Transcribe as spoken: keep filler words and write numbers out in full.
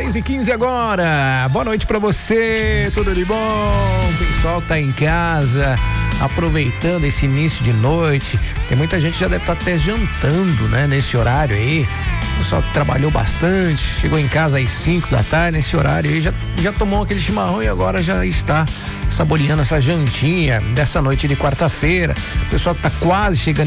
seis e quinze agora. Boa noite pra você, tudo de bom? O pessoal tá em casa, aproveitando esse início de noite. Tem muita gente que já deve estar até jantando, né? Nesse horário aí. O pessoal que trabalhou bastante, chegou em casa às cinco da tarde, nesse horário aí, já, já tomou aquele chimarrão e agora já está saboreando essa jantinha dessa noite de quarta-feira. O pessoal que tá quase chegando